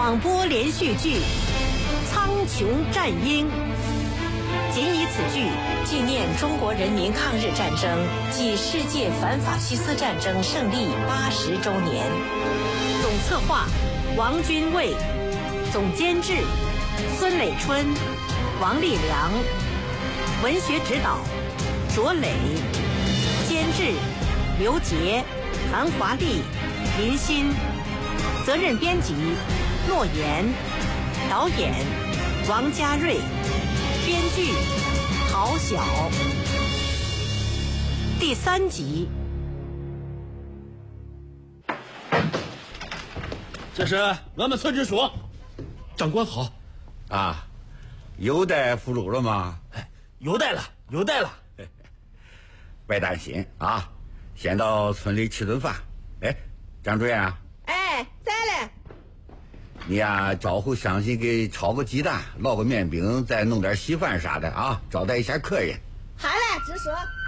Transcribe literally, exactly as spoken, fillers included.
广播连续剧《苍穹战鹰》，仅以此剧纪念中国人民抗日战争暨世界反法西斯战争胜利八十周年。总策划王君卫，总监制孙磊春、王立良，文学指导卓磊，监制刘杰、韩华丽、林欣，责任编辑诺言，导演王家瑞，编剧郝晓。第三集。 这是我们村支书。 长官好。 啊，又带俘虏了吗？ 又带了，又带了。 别担心啊，先到村里吃顿饭。哎，张主任啊。 哎，在嘞。 你呀，招呼乡亲给炒个鸡蛋，烙个面饼，再弄点稀饭啥的啊，招待一下客人。 好嘞，支书。